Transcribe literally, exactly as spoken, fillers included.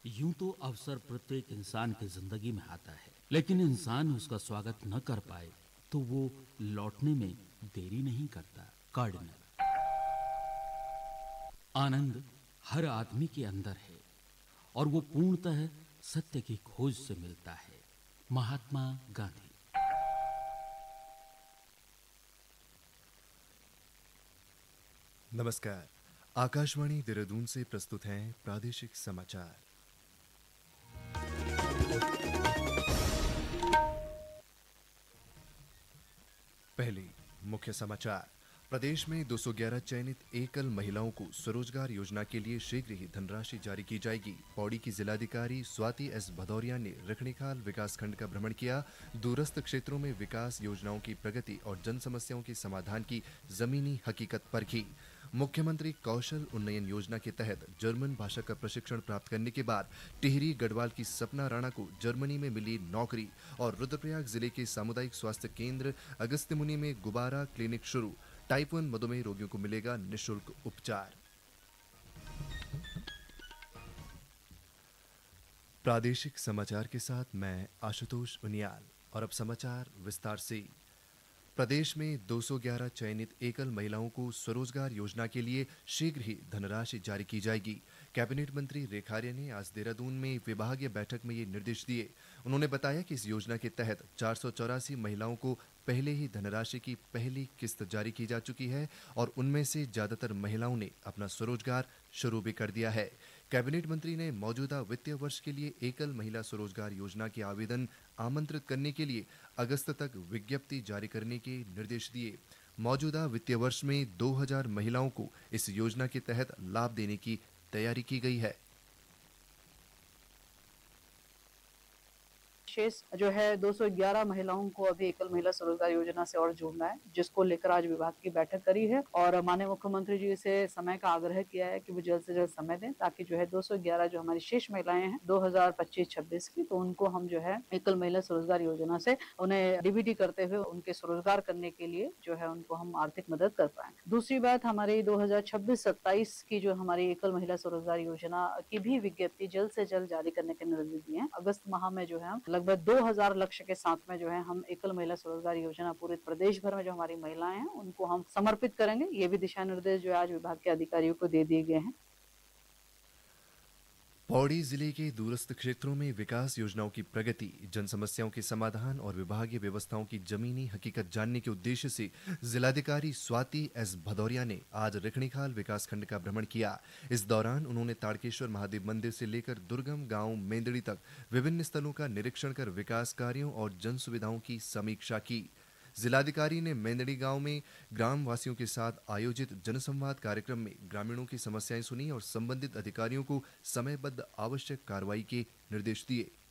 यूं तो अवसर प्रत्येक इंसान की जिंदगी में आता है, लेकिन इंसान उसका स्वागत न कर पाए तो वो लौटने में देरी नहीं करता। कार्डिनल। आनंद हर आदमी के अंदर है और वो पूर्णतः सत्य की खोज से मिलता है। महात्मा गांधी। नमस्कार। आकाशवाणी देहरादून से प्रस्तुत हैं प्रादेशिक समाचार। पहले मुख्य समाचार। प्रदेश में दो सौ ग्यारह चयनित एकल महिलाओं को स्वरोजगार योजना के लिए शीघ्र ही धनराशि जारी की जाएगी। पौड़ी की जिलाधिकारी स्वाति एस भदौरिया ने रखणीखाल विकासखंड का भ्रमण किया। दूरस्थ क्षेत्रों में विकास योजनाओं की प्रगति और जन समस्याओं के समाधान की जमीनी हकीकत परखी। मुख्यमंत्री कौशल उन्नयन योजना के तहत जर्मन भाषा का प्रशिक्षण प्राप्त करने के बाद टिहरी गढ़वाल की सपना राणा को जर्मनी में मिली नौकरी। और रुद्रप्रयाग जिले के सामुदायिक स्वास्थ्य केंद्र अगस्त्यमुनि में गुब्बारा क्लिनिक शुरू। टाइप वन मधुमेह रोगियों को मिलेगा निःशुल्क उपचार। प्रादेशिक समाचार के साथ मैं आशुतोष उनियाल। और अब समाचार विस्तार से। प्रदेश में दो सौ ग्यारह चयनित एकल महिलाओं को स्वरोजगार योजना के लिए शीघ्र ही धनराशि जारी की जाएगी। कैबिनेट मंत्री रेखा आर्य ने आज देहरादून में विभागीय बैठक में ये निर्देश दिए। उन्होंने बताया कि इस योजना के तहत चार सौ चौरासी महिलाओं को पहले ही धनराशि की पहली किस्त जारी की जा चुकी है और उनमें से ज्यादातर महिलाओं ने अपना स्वरोजगार शुरू भी कर दिया है। कैबिनेट मंत्री ने मौजूदा वित्तीय वर्ष के लिए एकल महिला स्वरोजगार योजना के आवेदन आमंत्रित करने के लिए अगस्त तक विज्ञप्ति जारी करने के निर्देश दिए। मौजूदा वित्तीय वर्ष में दो हज़ार महिलाओं को इस योजना के तहत लाभ देने की तैयारी की गई है। शेष जो है दो सौ ग्यारह महिलाओं को अभी एकल महिला स्वरोजगार योजना से और जोड़ना है, जिसको लेकर आज विभाग की बैठक करी है और माननीय मुख्यमंत्री जी से समय का आग्रह किया है कि वो जल्द से जल्द समय दें ताकि जो है दो सौ ग्यारह जो हमारी शेष महिलाएं हैं दो हज़ार पच्चीस छब्बीस की, तो उनको हम जो है एकल महिला स्वरोजगार योजना से उन्हें डीबीटी करते हुए उनके स्वरोजगार करने के लिए जो है उनको हम आर्थिक मदद कर पाए। दूसरी बात, हमारी दो हज़ार छब्बीस सत्ताईस की जो हमारी एकल महिला स्वरोजगार योजना की भी विज्ञप्ति जल्द से जल्द जारी करने के निर्देश दिए हैं। अगस्त माह में जो है लगभग दो हज़ार लक्ष्य के साथ में जो है हम एकल महिला स्वरोजगार योजना पूरे प्रदेश भर में जो हमारी महिलाएं हैं उनको हम समर्पित करेंगे। ये भी दिशा निर्देश जो आज विभाग के अधिकारियों को दे दिए गए हैं। पौड़ी जिले के दूरस्थ क्षेत्रों में विकास योजनाओं की प्रगति, जन समस्याओं के समाधान और विभागीय व्यवस्थाओं की जमीनी हकीकत जानने के उद्देश्य से जिलाधिकारी स्वाति एस भदौरिया ने आज रखणीखाल विकासखंड का भ्रमण किया। इस दौरान उन्होंने ताड़केश्वर महादेव मंदिर से लेकर दुर्गम गांव मेंदड़ी तक विभिन्न स्थलों का निरीक्षण कर विकास कार्यों और जन सुविधाओं की समीक्षा की। जिलाधिकारी ने मेंदड़ी गांव में ग्रामवासियों के साथ आयोजित जनसंवाद कार्यक्रम में ग्रामीणों की समस्याएं सुनी और संबंधित अधिकारियों को समयबद्ध आवश्यक कार्रवाई के निर्देश दिए।